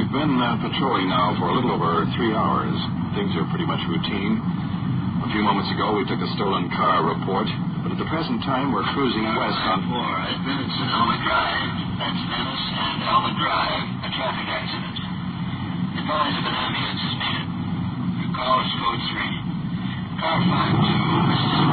We've been patrolling now for a little over 3 hours. Things are pretty much routine. A few moments ago, we took a stolen car report, but at the present time, we're cruising west on 4 at Bennett Sonoma Drive. That's Dennis and Alma Drive. A traffic accident. Advise if an ambulance is needed. Your call is code 3. Car 52, Mississippi